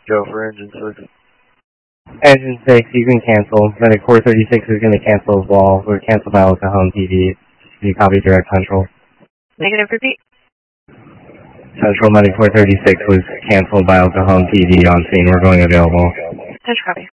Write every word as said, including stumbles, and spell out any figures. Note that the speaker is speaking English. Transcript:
Go for engine six. Engine six, you can cancel. Medic four thirty-six is going to cancel as well. We're canceled by Oklahoma P D. You copy direct control. Negative, repeat. Central Medic four thirty-six was canceled by Oklahoma P D on scene. We're going available. Touch copy.